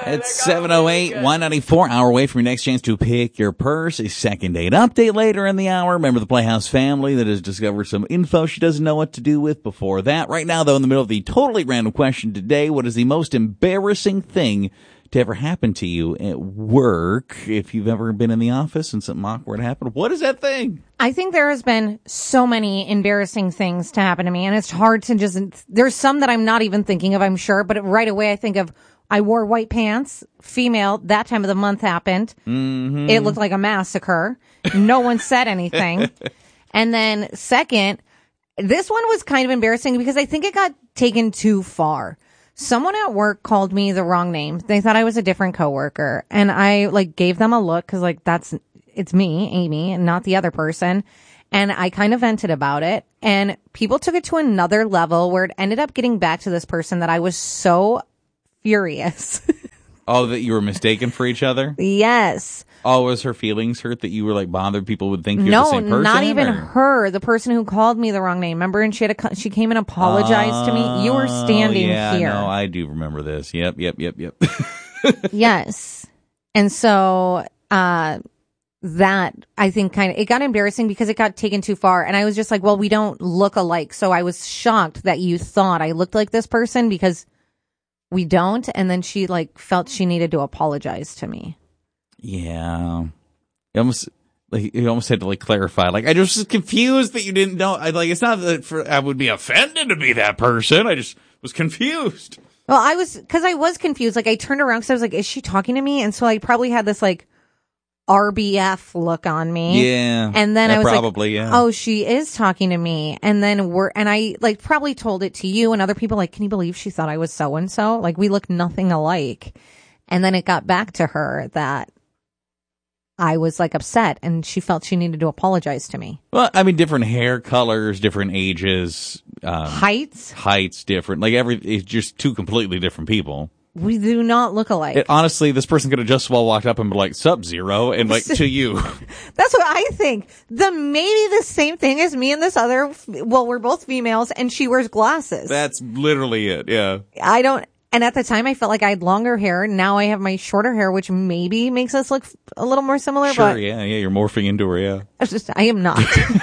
It's 7:08, 194, hour away from your next chance to pick your purse. A second date update later in the hour. Remember the Playhouse family that has discovered some info she doesn't know what to do with before that. Right now, though, in the middle of the totally random question today, what is the most embarrassing thing to ever happen to you at work? If you've ever been in the office and something awkward happened, what is that thing? I think there has been so many embarrassing things to happen to me, and it's hard to just, there's some that I'm not even thinking of, I'm sure, but right away I think of, I wore white pants, female, that time of the month happened. Mm-hmm. It looked like a massacre. No one said anything. And then second, this one was kind of embarrassing because I think it got taken too far. Someone at work called me the wrong name. They thought I was a different coworker. And I gave them a look because it's me, Amy, and not the other person. And I kind of vented about it. And people took it to another level where it ended up getting back to this person that I was so furious. Oh, that you were mistaken for each other? Yes. Oh, was her feelings hurt that you were bothered people would think you're the same person? No, not even her. The person who called me the wrong name. Remember? And she came and apologized to me. You were standing here. No, I do remember this. Yep. Yes. And so, that I think it got embarrassing because it got taken too far. And I was just like, well, we don't look alike. So I was shocked that you thought I looked like this person because we don't. And then she felt she needed to apologize to me. Yeah. You almost had to clarify. I just was confused that you didn't know. It's not that I would be offended to be that person. I just was confused. Well, I was confused. I turned around because I was like, is she talking to me? And so I probably had this RBF look on me. Yeah. And then I was probably, oh, she is talking to me. And then I probably told it to you and other people can you believe she thought I was so and so? We look nothing alike. And then it got back to her that I was upset and she felt she needed to apologize to me. Well, I mean, different hair colors, different ages, heights different. It's just two completely different people. We do not look alike. Honestly, this person could have just walked up and been Sub-Zero and to you. That's what I think. Maybe the same thing as me and this other, we're both females and she wears glasses. That's literally it. Yeah. And at the time I felt like I had longer hair. Now I have my shorter hair, which maybe makes us look a little more similar. Sure. But yeah. You're morphing into her. Yeah. I am not.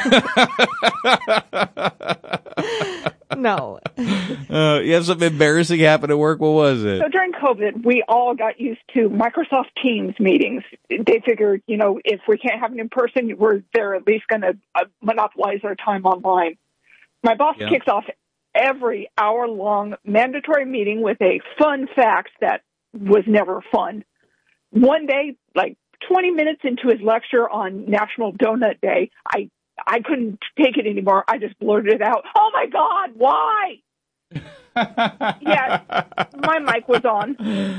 No. You have something embarrassing happen at work. What was it? So during COVID, we all got used to Microsoft Teams meetings. They figured, if we can't have it in person, they're at least going to monopolize our time online. My boss kicks off every hour-long mandatory meeting with a fun fact that was never fun. One day, 20 minutes into his lecture on National Donut Day, I couldn't take it anymore. I just blurted it out. Oh, my God, why? Yeah, my mic was on.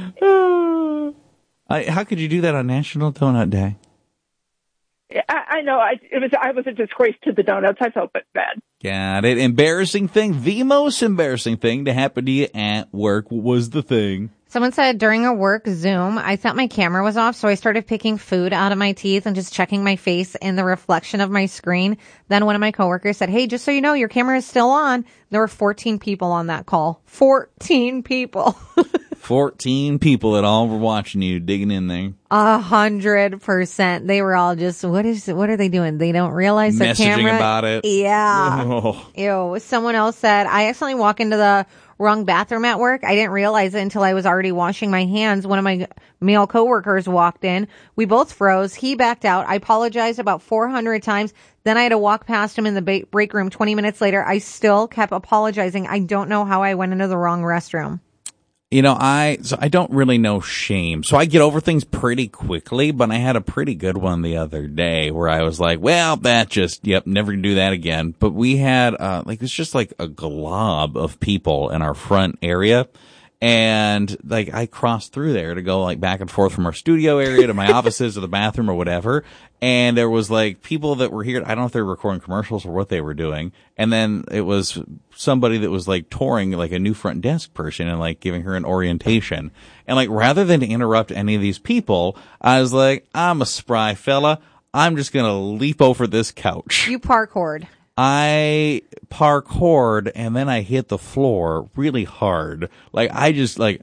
How could you do that on National Donut Day? I know. I was a disgrace to the donuts. I felt bad. Got it. Embarrassing thing. The most embarrassing thing to happen to you at work. What was the thing? Someone said during a work Zoom, I thought my camera was off, so I started picking food out of my teeth and just checking my face in the reflection of my screen. Then one of my coworkers said, hey, just so you know, your camera is still on. There were 14 people on that call. 14 people. 14 people that all were watching you, digging in there. 100%. They were all just, what are they doing? They don't realize the camera. Messaging about it. Yeah. Oh. Ew. Someone else said, I accidentally walk into the wrong bathroom at work. I didn't realize it until I was already washing my hands. One of my male coworkers walked in. We both froze. He backed out. I apologized about 400 times. Then I had to walk past him in the break room 20 minutes later. I still kept apologizing. I don't know how I went into the wrong restroom. I don't really know shame. So I get over things pretty quickly, but I had a pretty good one the other day where I was like, well, never gonna do that again. But we had, it's just a glob of people in our front area. And I crossed through there to go back and forth from our studio area to my offices or the bathroom or whatever. And there was people that were here. I don't know if they were recording commercials or what they were doing. And then it was somebody that was touring a new front desk person and giving her an orientation. And rather than to interrupt any of these people, I was like, I'm a spry fella. I'm just going to leap over this couch. You parkoured. I parkoured and then I hit the floor really hard.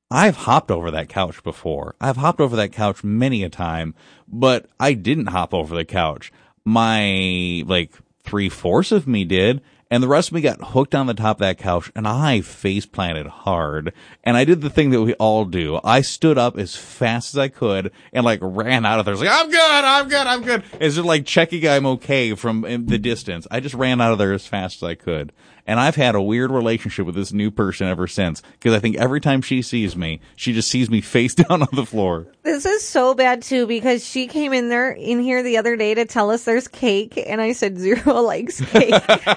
I've hopped over that couch before. I've hopped over that couch many a time, but I didn't hop over the couch. My, 3/4 of me did, and the rest of me got hooked on the top of that couch, and I face planted hard. And I did the thing that we all do. I stood up as fast as I could and ran out of there. I was like, I'm good. It's just checking I'm okay from the distance. I just ran out of there as fast as I could. And I've had a weird relationship with this new person ever since, because I think every time she sees me, she just sees me face down on the floor. This is so bad too, because she came in here the other day to tell us there's cake, and I said Zero likes cake.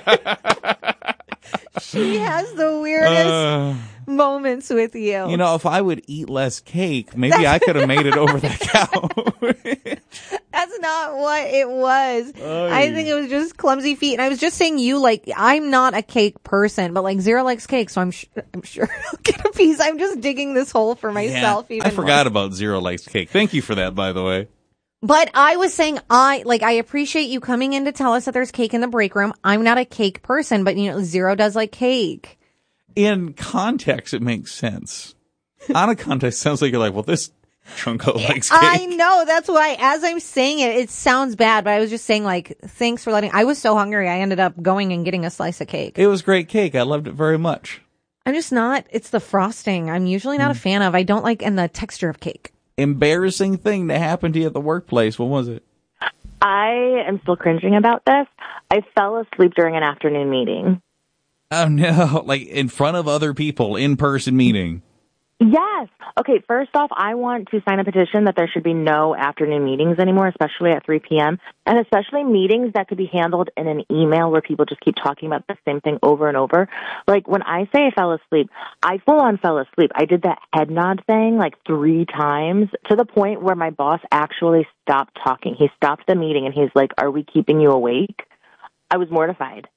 She has the weirdest moments with you. You know, if I would eat less cake, maybe I could have made it over that couch. That's not what it was. I think it was just clumsy feet. And I was just saying I'm not a cake person, but Zero likes cake, so I'm sure I'll get a piece. I'm just digging this hole for myself. Yeah, I forgot about Zero likes cake. Thank you for that, by the way. But I was saying, I appreciate you coming in to tell us that there's cake in the break room. I'm not a cake person, but Zero does like cake. In context, it makes sense. Out of context, it sounds like you're like, well, this Chunko likes cake. I know. That's why, as I'm saying it, it sounds bad, but I was just saying, thanks for I was so hungry, I ended up going and getting a slice of cake. It was great cake. I loved it very much. I'm just not, it's the frosting. I'm usually not a fan of. I don't like, and the texture of cake. Embarrassing thing that happened to you at the workplace. What was it? I am still cringing about this. I fell asleep during an afternoon meeting. Oh, no. In front of other people, in-person meeting. Yes. Okay, first off, I want to sign a petition that there should be no afternoon meetings anymore, especially at 3 p.m., and especially meetings that could be handled in an email where people just keep talking about the same thing over and over. When I say I fell asleep, I full-on fell asleep. I did that head nod thing 3 times, to the point where my boss actually stopped talking. He stopped the meeting, and he's like, "Are we keeping you awake?" I was mortified.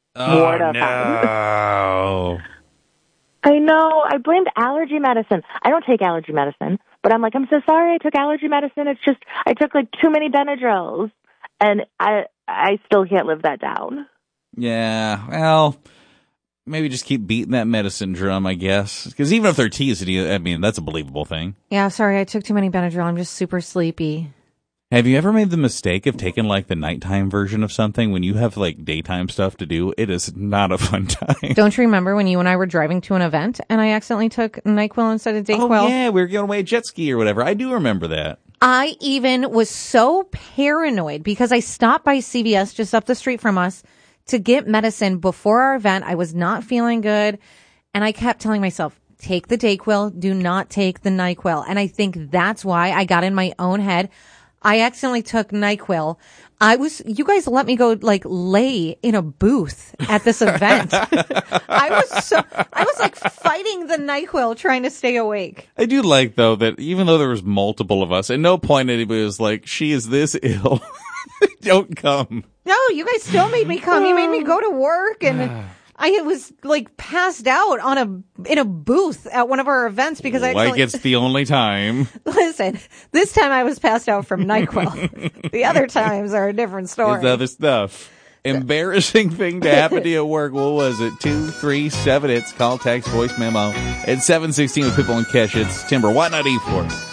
No. I know. I blamed allergy medicine. I don't take allergy medicine, but I'm like, I'm so sorry I took allergy medicine. It's just, I took too many Benadryls, and I still can't live that down. Yeah, well, maybe just keep beating that medicine drum, I guess. Because even if they're teasing you, I mean, that's a believable thing. Yeah, sorry, I took too many Benadryl. I'm just super sleepy. Have you ever made the mistake of taking the nighttime version of something when you have daytime stuff to do? It is not a fun time. Don't you remember when you and I were driving to an event and I accidentally took NyQuil instead of Dayquil? Oh yeah, we were going away jet ski or whatever. I do remember that. I even was so paranoid because I stopped by CVS just up the street from us to get medicine before our event. I was not feeling good, and I kept telling myself, take the Dayquil, do not take the NyQuil. And I think that's why I got in my own head. I accidentally took NyQuil. You guys let me go lay in a booth at this event. I was fighting the NyQuil trying to stay awake. I do like though that even though there was multiple of us, at no point anybody was like, she is this ill. Don't come. No, you guys still made me come. You made me go to work, and I was passed out in a booth at one of our events because it's the only time. Listen, this time I was passed out from NyQuil. The other times are a different story. It's other stuff. Embarrassing thing to happen to you at work. What was it? 237. It's call, text, voice memo. It's 7:16 with Pitbull and Kesh. It's Timber. Why not E4?